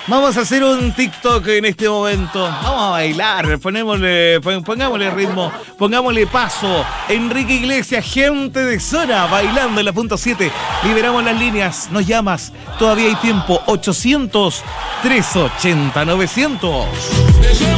Vamos a hacer un TikTok en este momento. Vamos a bailar, pongámosle ritmo, pongámosle paso. Enrique Iglesias, gente de zona, bailando en la punto 7. Liberamos las líneas, nos llamas, todavía hay tiempo. 800-380-900.